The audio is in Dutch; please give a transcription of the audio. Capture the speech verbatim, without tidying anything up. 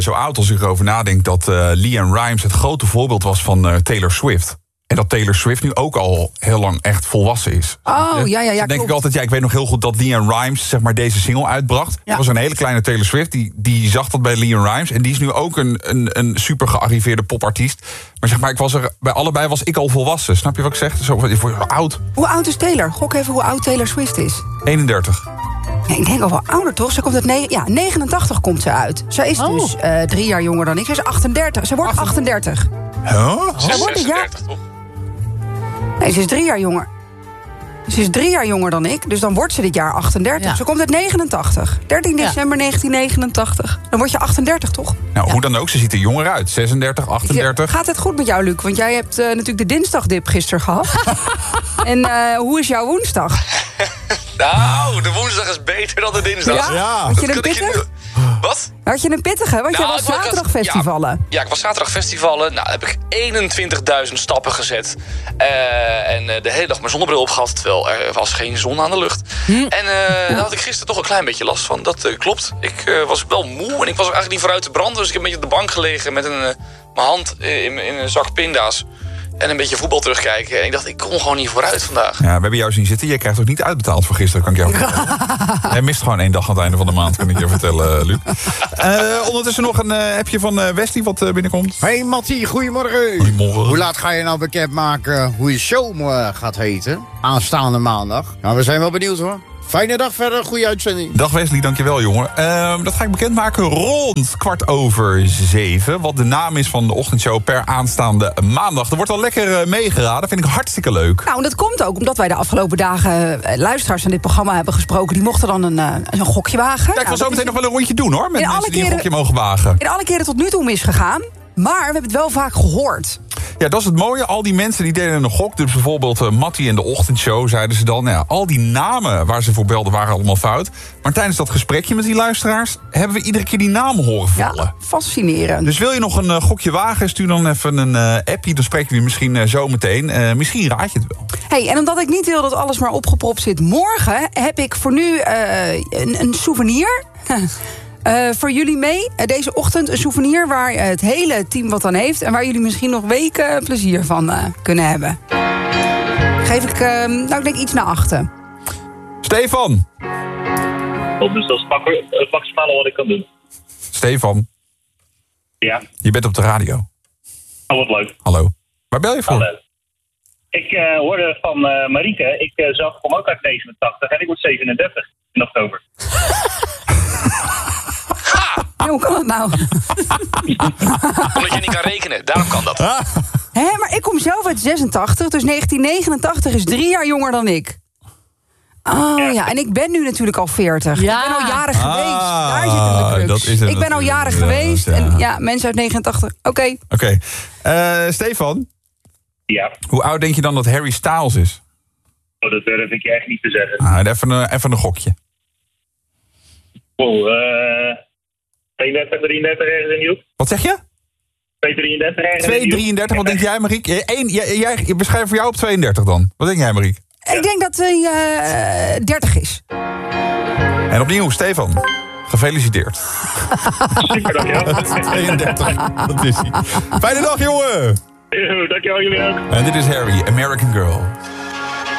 zo oud als u erover nadenkt dat uh, LeAnn Rimes het grote voorbeeld was van uh, Taylor Swift. En dat Taylor Swift nu ook al heel lang echt volwassen is. Oh, ja, ja, ja. Dan denk klopt. ik altijd, ja, ik weet nog heel goed dat LeAnn Rimes zeg maar deze single uitbracht. Ja. Dat was een hele kleine Taylor Swift, die, die zag dat bij LeAnn Rimes. En die is nu ook een, een, een super gearriveerde popartiest. Maar zeg maar, ik was er, bij allebei was ik al volwassen. Snap je wat ik zeg? Zo, ik word oud. Hoe oud is Taylor? Gok even hoe oud Taylor Swift is. eenendertig. Ja, ik denk al wel ouder, toch? Ze komt uit ne- ja, negenentachtig komt ze uit. Zij is Oh. dus uh, drie jaar jonger dan ik. Ze is achtendertig. Ze wordt achtendertig. Huh? Zij wordt dit jaar... zesendertig, toch? Nee, ze is drie jaar jonger. Ze is drie jaar jonger dan ik, dus dan wordt ze dit jaar achtendertig. Ja. Ze komt uit negenentachtig. dertien Ja. december negentien negenentachtig. Dan word je achtendertig, toch? Nou, hoe dan ook, ze ziet er jonger uit. zesendertig, achtendertig. Gaat het goed met jou, Luc? Want jij hebt uh, natuurlijk de dinsdagdip gisteren gehad. En uh, hoe is jouw woensdag? Nou, de woensdag is beter dan de dinsdag. Ja? Had je een Dat kan ik je pittig? nu- Wat? Had je een pittige? Want jij Nou, was ik was- zaterdag ja. festivalen. Ja, ik was zaterdag festivalen. Nou, heb ik eenentwintigduizend stappen gezet. Uh, en uh, de hele dag mijn zonnebril opgehad, terwijl er was geen zon aan de lucht. Hm. En uh, daar had ik gisteren toch een klein beetje last van. Dat uh, klopt. Ik uh, was wel moe en ik was ook eigenlijk niet vooruit te branden. Dus ik heb een beetje op de bank gelegen met een, uh, mijn hand in, in een zak pinda's. En een beetje voetbal terugkijken. En ik dacht, ik kom gewoon niet vooruit vandaag. Ja, we hebben jou zien zitten. Jij krijgt ook niet uitbetaald voor gisteren, kan ik jou vertellen. Jij mist gewoon één dag aan het einde van de maand, kan ik je vertellen, Luc. Uh, ondertussen nog een uh, appje van uh, Westie wat uh, binnenkomt. Hey Mattie, goedemorgen. Goedemorgen. Hoe laat ga je nou bekendmaken hoe je show uh, gaat heten? Aanstaande maandag. Nou, we zijn wel benieuwd hoor. Fijne dag verder, goede uitzending. Dag Wesley, dankjewel jongen. Uh, dat ga ik bekendmaken rond kwart over zeven. Wat de naam is van de ochtendshow per aanstaande maandag. Er wordt al lekker uh, meegeraden, vind ik hartstikke leuk. Nou, dat komt ook omdat wij de afgelopen dagen uh, luisteraars van dit programma hebben gesproken. Die mochten dan een, uh, een gokje wagen. Ja, ik wil nou, zo meteen nog wel een rondje doen hoor. Met in mensen alle die een keren- gokje mogen wagen. In alle keren tot nu toe misgegaan. Maar we hebben het wel vaak gehoord. Ja, dat is het mooie. Al die mensen die deden een gok. Dus bijvoorbeeld uh, Mattie in de ochtendshow, zeiden ze dan. Nou ja, al die namen waar ze voor belden waren allemaal fout. Maar tijdens dat gesprekje met die luisteraars hebben we iedere keer die namen horen vallen. Ja, fascinerend. Dus wil je nog een uh, gokje wagen, stuur dan even een uh, appje. Dan spreken we je misschien uh, zo meteen. Uh, misschien raad je het wel. Hey, en omdat ik niet wil dat alles maar opgepropt zit morgen, heb ik voor nu uh, een, een souvenir. Uh, voor jullie mee, uh, deze ochtend een souvenir waar uh, het hele team wat aan heeft en waar jullie misschien nog weken plezier van uh, kunnen hebben. Geef ik, uh, nou ik denk iets naar achten. Stefan! Oh, dus dat is het het maximale wat ik kan doen. Stefan, Ja, je bent op de radio. oh, wat leuk. Hallo. Waar bel je voor? Hallo. Ik uh, hoorde van uh, Marieke, ik uh, zelf kom ook uit negenentachtig en ik word zevenendertig in oktober. Ja, hoe kan dat nou? Omdat je niet kan rekenen, daarom kan dat. Hé, maar ik kom zelf uit zesentachtig, dus negentien negenentachtig is drie jaar jonger dan ik. Oh ja, en ik ben nu natuurlijk al veertig. Ja. Ik ben al jaren geweest. Ah, Daar zit hem de crux. dat is het ik ben al natuurlijk, jaren ja, geweest. ja. En ja, mensen uit negenentachtig. Oké. Okay. Oké. Okay. Uh, Stefan, Ja, hoe oud denk je dan dat Harry Styles is? oh, dat durf ik je echt niet te zeggen. Ah, even, een, even een gokje. Oh, uh, tweeëndertig, drieëndertig ergens in die hoek. Wat zeg je? twee drieëndertig ergens in die twee hoek. drieëndertig, wat denk jij, Mariek? Eén, jij, jij, we schrijven voor jou op tweeëndertig dan. Wat denk jij, Mariek? Ik denk dat hij uh, dertig is. En opnieuw, Stefan. Gefeliciteerd. Super, dankjewel. tweeëndertig, dat is hij. Fijne dag, jongen! Dankjewel, jullie ook. En dit is Harry, American Girl.